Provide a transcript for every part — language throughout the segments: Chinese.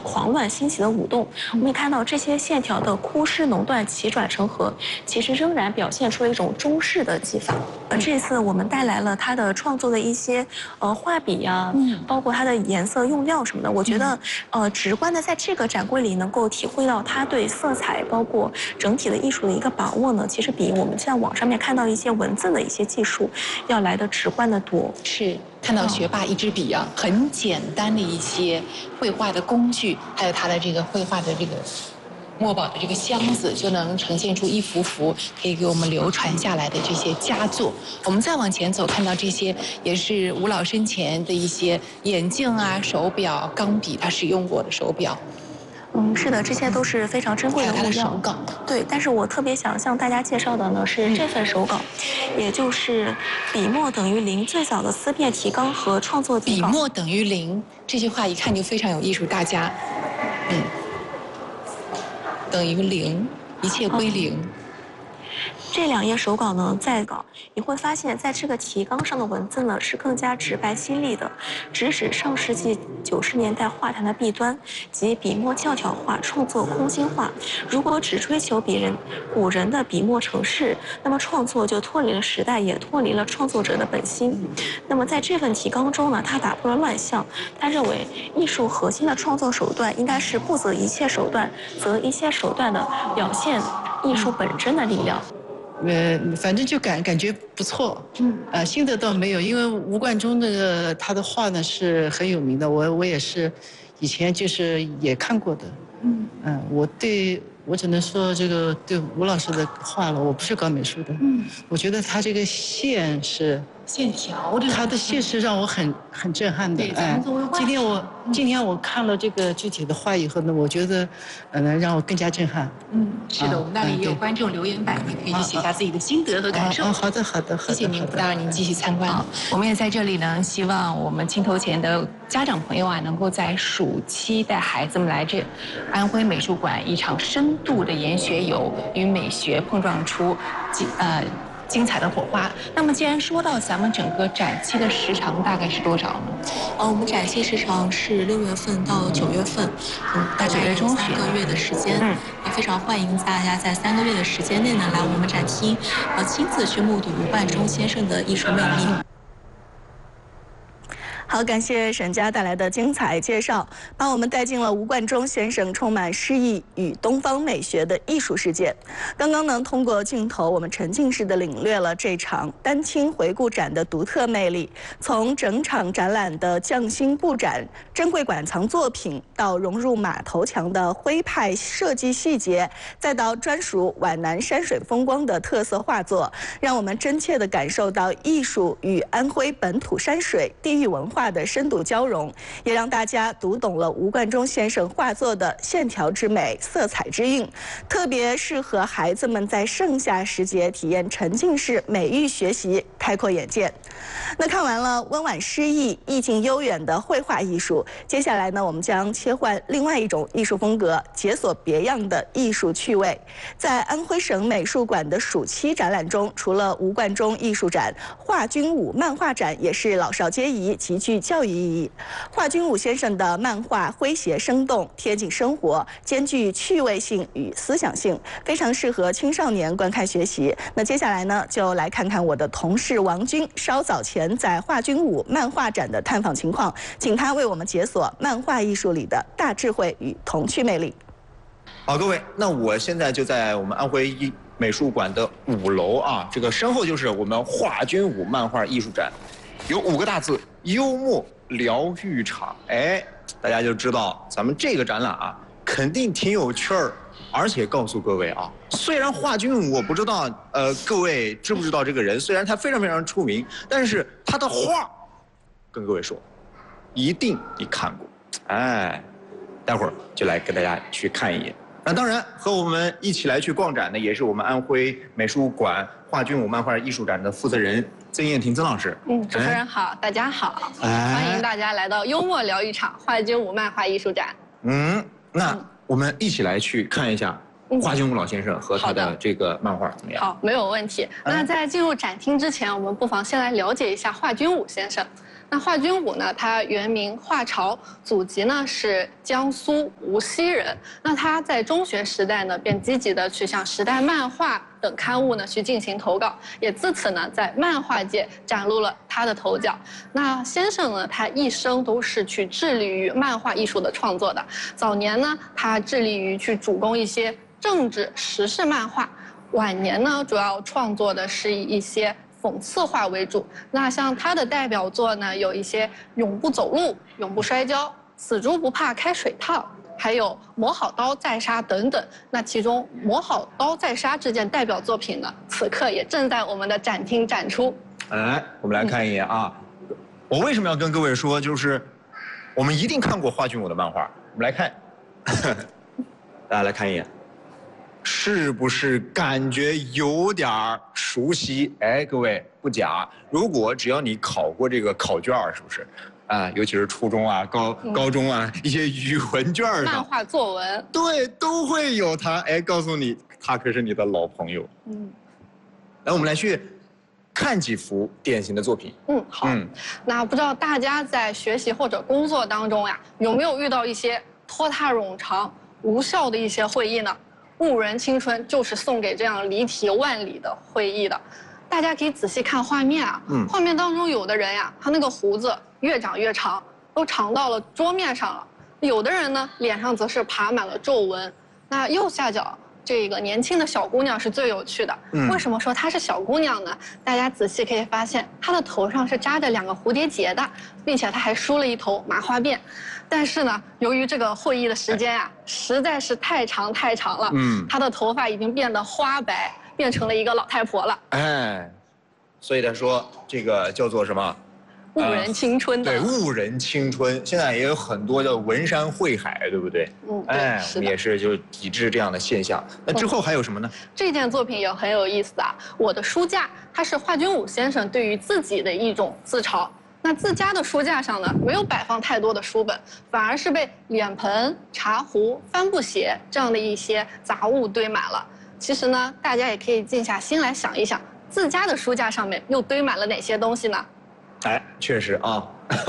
狂乱兴起的舞动。我们也看到这些线条的枯湿浓断、起转成合，其实仍然表现出了一种中式的技法。这次我们带来了他的创作的一些画笔呀，包括他的颜色用料什么的。我觉得直观的在这个展柜里能够体会到他对色彩包括整体的艺术的一个把握呢，其实比我们在网上面看到一些文字的一些技术要来的直观的多。 是。看到学霸一支笔啊，很简单的一些绘画的工具，还有他的这个绘画的这个墨宝的这个箱子，就能呈现出一幅幅可以给我们流传下来的这些佳作。我们再往前走，看到这些也是吴老生前的一些眼镜啊、手表、钢笔，他使用过的手表。 是的，这些都是非常珍贵的物料。 手稿。 对，但是我特别想向大家介绍的呢是这份手稿，也就是“笔墨等于零”最早的思辨提纲和创作底稿。 笔墨等于零这句话一看就非常有艺术大家。等于零，一切归零。 这2页手稿呢，再稿你会发现在这个提纲上的文字呢是更加直白犀利的，直指上世纪90年代画坛的弊端，即笔墨教条化、创作空心化。如果只追求古人的笔墨成式，那么创作就脱离了时代，也脱离了创作者的本心。那么在这份提纲中呢，他打破了乱象，他认为艺术核心的创作手段应该是不择一切手段，择一切手段的表现艺术本真的力量。 反正就感觉不错，心得倒没有，因为吴冠中他的画呢是很有名的，我也是以前就是也看过的，我只能说这个对吴老师的画了，我不是搞美术的，我觉得他这个线条，他的线是让我很震撼的。今天我看了这个具体的画以后呢，我觉得让我更加震撼。 是的，我们那里也有观众留言板，你可以去写下自己的心得和感受。 好的。 谢谢您，不打扰您继续参观。我们也在这里呢，希望我们镜头前的家长朋友啊，能够在暑期带孩子们来这安徽美术馆一场深度的研学游，与美学碰撞出精彩的火花。那么既然说到咱们整个展期的时长大概是多少呢？ 我们展期时长是6月份到9月份，大概有3个月的时间。非常欢迎大家在3个月的时间内呢来我们展厅，亲自去目睹吴冠中先生的艺术魅力。 好，感谢沈佳带来的精彩介绍，把我们带进了吴冠中先生充满诗意与东方美学的艺术世界。刚刚呢，通过镜头，我们沉浸式的领略了这场丹青回顾展的独特魅力。从整场展览的匠心布展、珍贵馆藏作品，到融入马头墙的徽派设计细节，再到专属皖南山水风光的特色画作，让我们真切地感受到艺术与安徽本土山水、地域文化的深度交融，也让大家读懂了吴冠中先生画作的线条之美、色彩之韵，特别适合孩子们在盛夏时节体验沉浸式美育学习，开阔眼界。那看完了温婉诗意、意境悠远的绘画艺术，接下来呢，我们将切换另外一种艺术风格，解锁别样的艺术趣味。在安徽省美术馆的暑期展览中，除了吴冠中艺术展，华君武漫画展也是老少皆宜，极具教育意义。华君武先生的漫画诙谐生动，贴近生活，兼具趣味性与思想性，非常适合青少年观看学习。那接下来呢，就来看看我的同事王军稍早前在华君武漫画展的探访情况，请他为我们解锁漫画艺术里的大智慧与童趣魅力。 好，各位，那我现在就在我们安徽美术馆的5楼啊，这个身后就是我们华君武漫画艺术展，有5个大字：幽默疗愈场。哎，大家就知道咱们这个展览啊，肯定挺有趣儿。而且告诉各位啊，虽然华君武我不知道各位知不知道这个人，虽然他非常非常出名，但是他的画，跟各位说，一定你看过。哎，待会儿就来跟大家去看一眼。那当然，和我们一起来去逛展的也是我们安徽美术馆华君武漫画艺术展的负责人曾艳婷曾老师。 主持人好，大家好，欢迎大家来到幽默疗愈场华君武漫画艺术展。 那我们一起来去看一下华君武老先生和他的这个漫画怎么样？ 好，没有问题。那在进入展厅之前，我们不妨先来了解一下华君武先生。 那华君武呢，他原名华朝，祖籍呢是江苏无锡人。那他在中学时代呢，便积极的去向《时代漫画》等刊物呢去进行投稿，也自此呢在漫画界崭露了他的头角。那先生呢，他一生都是去致力于漫画艺术的创作的。早年呢，他致力于去主攻一些政治时事漫画，晚年呢，主要创作的是以一些讽刺画为主。那像他的代表作呢，有一些《永不走路》《永不摔跤》《死猪不怕开水烫》，还有《磨好刀再杀》等等。那其中《磨好刀再杀》这件代表作品呢，此刻也正在我们的展厅展出。 哎，我们来看一眼啊。我为什么要跟各位说，就是我们一定看过华君武的漫画。我们来看，大家来看一眼。是不是感觉有点熟悉？哎，各位不假，如果只要你考过这个考卷，是不是？啊，尤其是初中啊、高中啊一些语文卷上， 漫画作文， 对，都会有他。哎，告诉你，他可是你的老朋友。来，我们来去看几幅典型的作品。 好。那不知道大家在学习或者工作当中呀，有没有遇到一些拖沓冗长、无效的一些会议呢？误人青春就是送给这样离题万里的会议的。大家可以仔细看画面啊，画面当中有的人呀，他那个胡子越长越长，都长到了桌面上了；有的人呢，脸上则是爬满了皱纹。那右下角这个年轻的小姑娘是最有趣的。为什么说她是小姑娘呢？大家仔细可以发现，她的头上是扎着2个蝴蝶结的，并且她还梳了一头麻花辫。但是呢，由于这个会议的时间啊，实在是太长了，她的头发已经变得花白，变成了一个老太婆了。 哎，所以他说这个叫做什么？ 误人青春的。 对，误人青春。现在也有很多的文山会海，对不对？哎，我们也是就抵制这样的现象。那之后还有什么呢？ 这件作品也很有意思啊。我的书架，它是华君武先生对于自己的一种自嘲。那自家的书架上呢，没有摆放太多的书本，反而是被脸盆、茶壶、帆布鞋这样的一些杂物堆满了。其实呢，大家也可以静下心来想一想，自家的书架上面又堆满了哪些东西呢？ 哎，确实啊。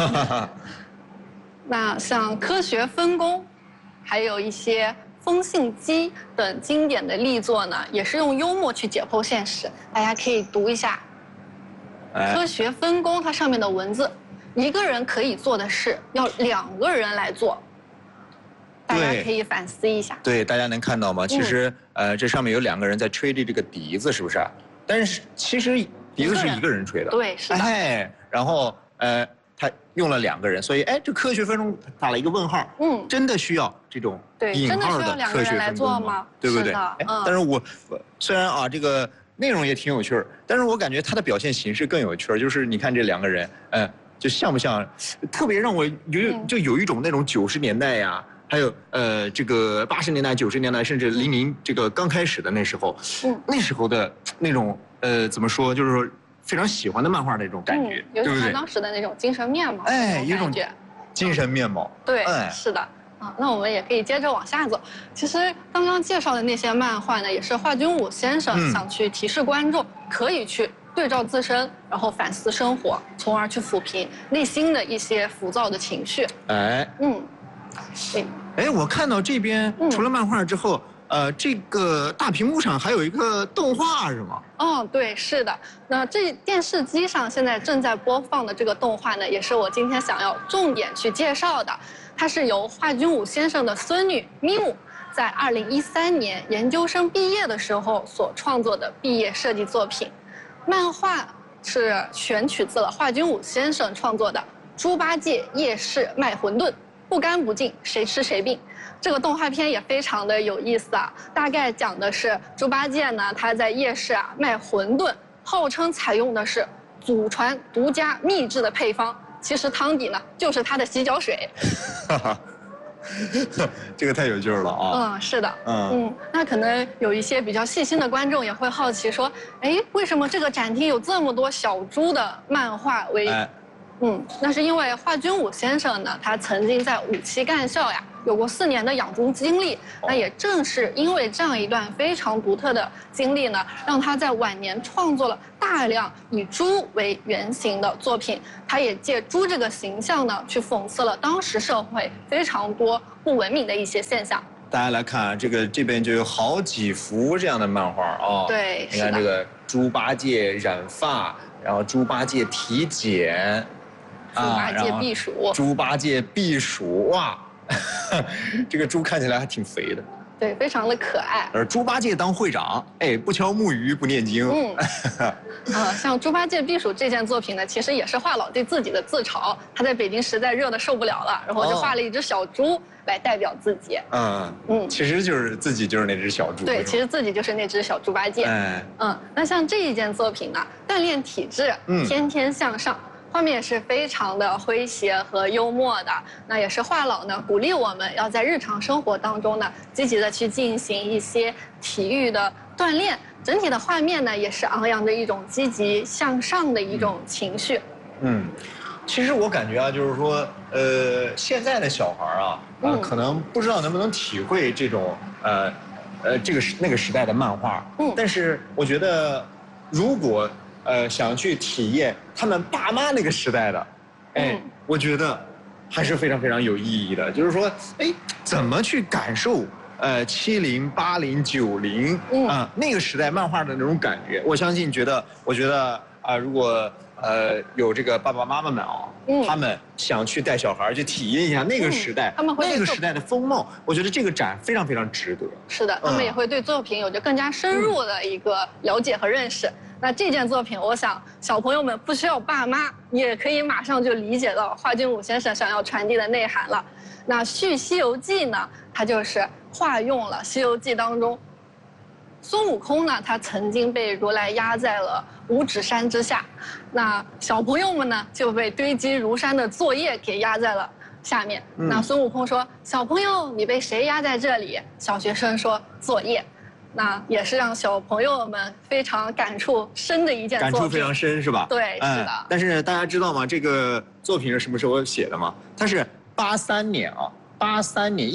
那像科学分工，还有一些风信机等经典的力作呢，也是用幽默去解剖现实。大家可以读一下。科学分工，它上面的文字，一个人可以做的事，要2个人来做。大家可以反思一下。 对，大家能看到吗？其实，这上面有2个人在吹着这个笛子，是不是？但是其实笛子是一个人吹的。 对，是的。 哎，然后他用了2个人，所以哎，这科学分工打了一个问号。真的需要这种引号的科学分工吗？对不对？但是我虽然啊这个。内容也挺有趣儿，但是我感觉他的表现形式更有趣儿。就是你看这2个人，就像不像？特别让我有一种那种90年代呀，还有这个80年代、90年代，甚至00这个刚开始的那时候，那时候的那种怎么说？就是说非常喜欢的漫画那种感觉，对不对？ 有他当时的那种精神面貌， 哎，一种精神面貌。 对，是的。那我们也可以接着往下走。其实刚刚介绍的那些漫画呢，也是华君武先生想去提示观众，可以去对照自身，然后反思生活，从而去抚平内心的一些浮躁的情绪。 哎， 对。 哎，我看到这边除了漫画之后，这个大屏幕上还有一个动画是吗？ 哦，对，是的。那这电视机上现在正在播放的这个动画呢，也是我今天想要重点去介绍的。它是由华君武先生的孙女咪姆在2013年研究生毕业的时候所创作的毕业设计作品。漫画是选取自了华君武先生创作的《猪八戒夜市卖馄饨，不干不净谁吃谁病》。这个动画片也非常的有意思啊，大概讲的是猪八戒呢，他在夜市卖馄饨，号称采用的是祖传独家秘制的配方。其实汤底呢，就是他的洗脚水。 这个太有劲儿了啊！ 是的。那可能有一些比较细心的观众也会好奇说，哎，为什么这个展厅有这么多小猪的漫画为？那是因为华君武先生呢，他曾经在5期干校呀有过4年的养猪经历。那也正是因为这样一段非常独特的经历呢，让他在晚年创作了大量以猪为原型的作品。他也借猪这个形象呢，去讽刺了当时社会非常多不文明的一些现象。 大家来看，这边就有好几幅这样的漫画啊。 对， 你看这个猪八戒染发，然后猪八戒体检， 猪八戒避暑， 猪八戒避暑，哇，这个猪看起来还挺肥的。 对，非常的可爱。 而猪八戒当会长，哎，不敲木鱼不念经。 像猪八戒避暑这件作品呢，其实也是华老对自己的自嘲。他在北京实在热得受不了了，然后就画了一只小猪来代表自己。 其实就是自己就是那只小猪。 对，其实自己就是那只小猪八戒。那像这一件作品呢，锻炼体质，天天向上。画面也是非常的诙谐和幽默的，那也是华老呢鼓励我们要在日常生活当中呢积极的去进行一些体育的锻炼。整体的画面呢也是昂扬着一种积极向上的一种情绪。 其实我感觉啊，就是说，现在的小孩啊，可能不知道能不能体会这种这个那个时代的漫画。但是我觉得，如果想去体验他们爸妈那个时代的，我觉得还是非常非常有意义的。就是说，怎么去感受70、80、90那个时代漫画的那种感觉？我相信，我觉得如果有这个爸爸妈妈们他们想去带小孩去体验一下那个时代，那个时代的风貌，我觉得这个展非常非常值得。 是的，他们也会对作品有着更加深入的一个了解和认识。那这件作品，我想小朋友们不需要爸妈，也可以马上就理解到华君武先生想要传递的内涵了。那《续西游记》呢，它就是化用了《西游记》当中孙悟空呢，他曾经被如来压在了五指山之下，那小朋友们呢就被堆积如山的作业给压在了下面。那孙悟空说：“小朋友，你被谁压在这里？”小学生说：“作业。”那也是让小朋友们非常感触深的一件作品。 感触非常深是吧？ 对，是的。 但是大家知道吗？这个作品是什么时候写的吗？它是83年，83年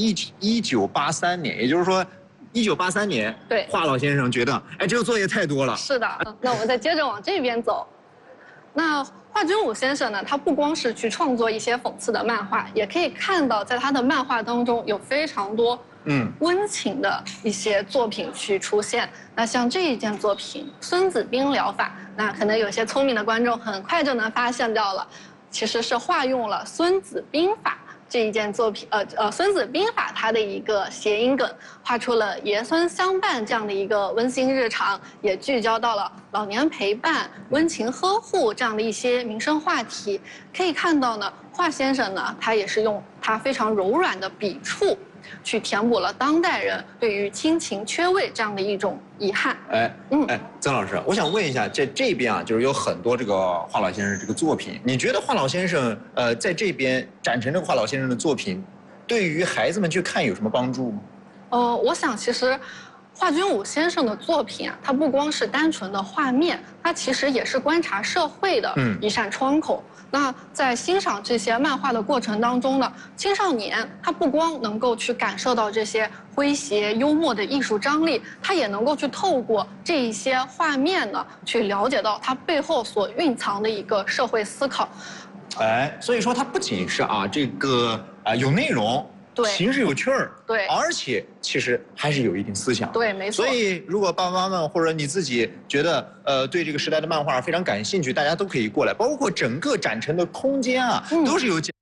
，1983年，也就是说，1983年， 对， 华老先生觉得，这个作业太多了。 是的。那我们再接着往这边走。那华君武先生呢，他不光是去创作一些讽刺的漫画，也可以看到在他的漫画当中有非常多温情的一些作品去出现。那像这一件作品《孙子兵疗法》，那可能有些聪明的观众很快就能发现到了，其实是化用了《孙子兵法》这一件作品，《孙子兵法》它的一个谐音梗，画出了爷孙相伴这样的一个温馨日常，也聚焦到了老年陪伴、温情呵护这样的一些民生话题。可以看到呢，华先生呢，他也是用他非常柔软的笔触，去填补了当代人对于亲情缺位这样的一种遗憾。 曾老师，我想问一下，在这边啊，就是有很多这个华老先生这个作品，你觉得华老先生在这边展陈这个华老先生的作品，对于孩子们去看有什么帮助吗？ 我想其实华君武先生的作品啊，它不光是单纯的画面，它其实也是观察社会的一扇窗口。那在欣赏这些漫画的过程当中呢，青少年他不光能够去感受到这些诙谐幽默的艺术张力，他也能够去透过这一些画面呢，去了解到它背后所蕴藏的一个社会思考。 所以说它不仅是这个有内容。 对， 形式有趣儿， 对， 而且其实还是有一定思想， 对，没错。 所以如果爸爸妈妈或者你自己觉得对这个时代的漫画非常感兴趣，大家都可以过来，包括整个展陈的空间都是有。